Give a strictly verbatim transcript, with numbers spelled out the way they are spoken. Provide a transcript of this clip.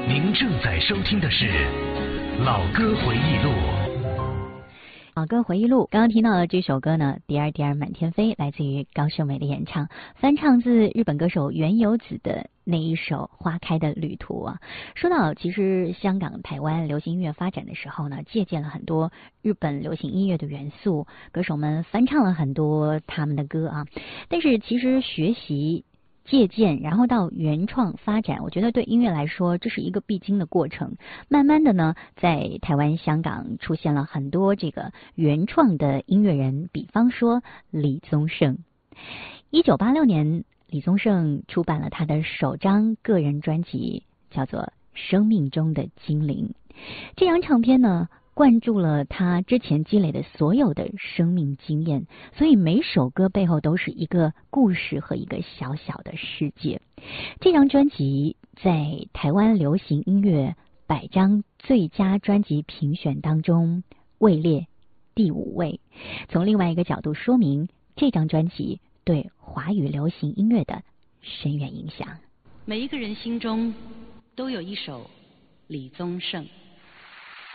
您正在收听的是《老歌回忆录》。 老歌回忆录，刚刚听到的这首歌呢，《蝶儿蝶儿满天飞》，来自于高秀美的演唱，翻唱自日本歌手原由子的那一首《花开的旅途》啊。说到其实香港、台湾流行音乐发展的时候呢，借鉴了很多日本流行音乐的元素，歌手们翻唱了很多他们的歌啊。但是其实学习借鉴，然后到原创发展，我觉得对音乐来说，这是一个必经的过程。慢慢的呢，在台湾、香港出现了很多这个原创的音乐人，比方说李宗盛。一九八六年，李宗盛出版了他的首张个人专辑，叫做《生命中的精灵》。这张唱片呢，灌注了他之前积累的所有的生命经验，所以每首歌背后都是一个故事和一个小小的世界。这张专辑在台湾流行音乐百张最佳专辑评选当中位列第五位。从另外一个角度说明这张专辑对华语流行音乐的深远影响。 每一个人心中都有一首李宗盛。